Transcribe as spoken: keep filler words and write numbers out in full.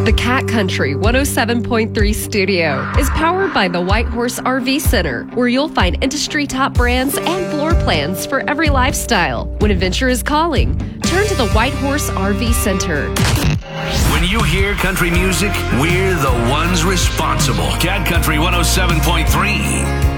The Cat Country one oh seven point three studio is powered by the White Horse R V Center, where you'll find industry top brands and floor plans for every lifestyle. When adventure is calling, turn to the White Horse R V Center. When you hear country music, we're the ones responsible. Cat Country one oh seven point three.